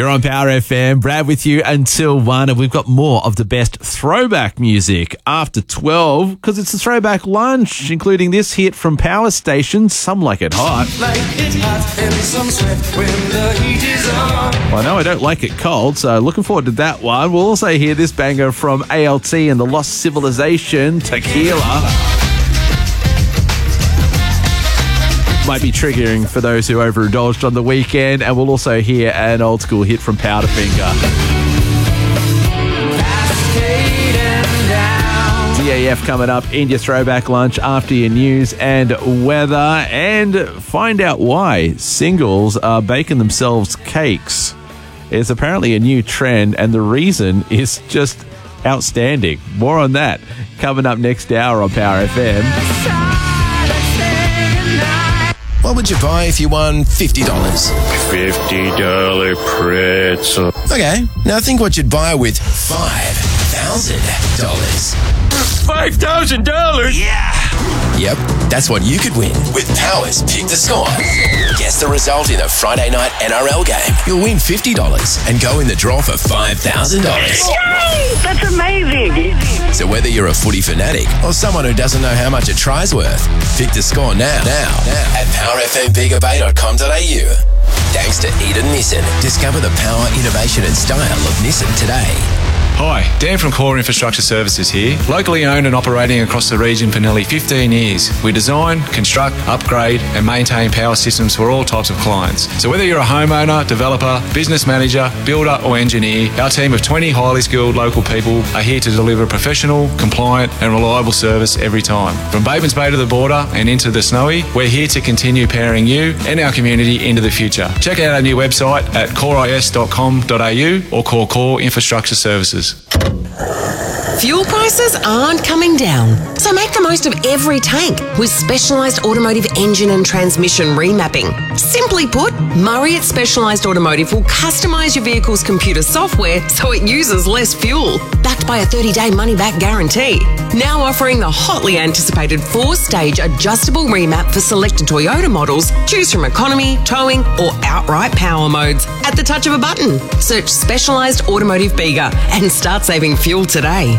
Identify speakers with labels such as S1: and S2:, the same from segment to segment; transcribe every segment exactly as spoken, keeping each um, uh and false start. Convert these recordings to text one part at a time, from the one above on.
S1: You're on Power F M. Brad with you until one, and we've got more of the best throwback music after twelve because it's a throwback lunch, including this hit from Power Station, Some Like It Hot.
S2: Like it hot and some sweat when the heat is on.
S1: Well, I know I don't like it cold, so looking forward to that one. We'll also hear this banger from A L T and the Lost Civilization, Tequila. Might be triggering for those who overindulged on the weekend, and we'll also hear an old school hit from Powderfinger. D A F coming up in your throwback lunch after your news and weather, and find out why singles are baking themselves cakes. It's apparently a new trend, and the reason is just outstanding. More on that coming up next hour on Power F M.
S3: What would you buy if you won fifty dollars?
S4: fifty dollar pretzel.
S3: Okay, now think what you'd buy with five thousand dollars.
S4: five thousand dollars?
S3: Yeah! Yep, that's what you could win with Power's Pick the Score. Guess the result in a Friday night N R L game. You'll win fifty dollars and go in the draw for five thousand dollars.
S5: Yay! That's amazing!
S3: So whether you're a footy fanatic or someone who doesn't know how much a try's worth, pick the score now, now, now at power f m bega bay dot com dot a u. Thanks to Eden Nissan. Discover the power, innovation and style of Nissan today.
S6: Hi, Dan from Core Infrastructure Services here. Locally owned and operating across the region for nearly fifteen years. We design, construct, upgrade and maintain power systems for all types of clients. So whether you're a homeowner, developer, business manager, builder or engineer, our team of twenty highly skilled local people are here to deliver professional, compliant and reliable service every time. From Batemans Bay to the border and into the Snowy, we're here to continue powering you and our community into the future. Check out our new website at core is dot com dot a u or call Core Infrastructure Services.
S7: Fuel prices aren't coming down, so make the most of every tank with specialised automotive engine and transmission remapping. Simply put, Murray at Specialised Automotive will customise your vehicle's computer software so it uses less fuel, backed by a thirty-day money-back guarantee. Now offering the hotly anticipated four-stage adjustable remap for selected Toyota models. Choose from economy, towing or outright power modes at the touch of a button. Search Specialised Automotive Bega and start saving fuel today.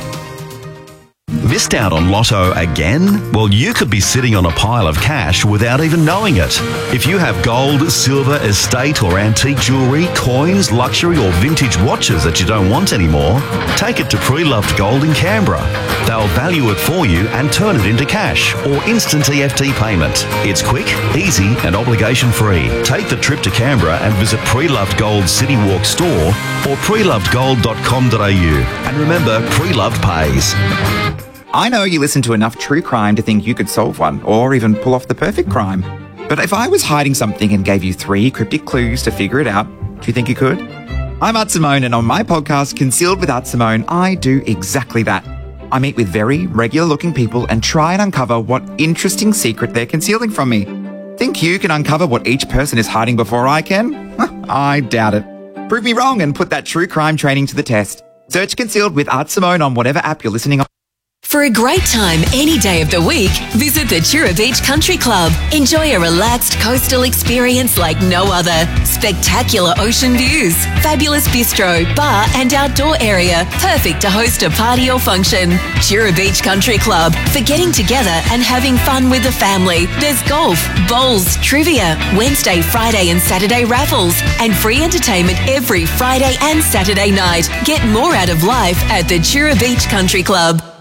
S8: Missed out on Lotto again? Well, you could be sitting on a pile of cash without even knowing it. If you have gold, silver, estate or antique jewellery, coins, luxury or vintage watches that you don't want anymore, take it to Pre-Loved Gold in Canberra. They'll value it for you and turn it into cash or instant E F T payment. It's quick, easy and obligation free. Take the trip to Canberra and visit Pre-Loved Gold City Walk store or pre loved gold dot com dot a u. And remember, Pre-Loved pays.
S9: I know you listen to enough true crime to think you could solve one, or even pull off the perfect crime. But if I was hiding something and gave you three cryptic clues to figure it out, do you think you could? I'm Art Simone, and on my podcast, Concealed with Art Simone, I do exactly that. I meet with very regular-looking people and try and uncover what interesting secret they're concealing from me. Think you can uncover what each person is hiding before I can? I doubt it. Prove me wrong and put that true crime training to the test. Search Concealed with Art Simone on whatever app you're listening on.
S7: For a great time any day of the week, visit the Chura Beach Country Club. Enjoy a relaxed coastal experience like no other. Spectacular ocean views, fabulous bistro, bar and outdoor area, perfect to host a party or function. Chura Beach Country Club, for getting together and having fun with the family. There's golf, bowls, trivia, Wednesday, Friday and Saturday raffles, and free entertainment every Friday and Saturday night. Get more out of life at the Chura Beach Country Club.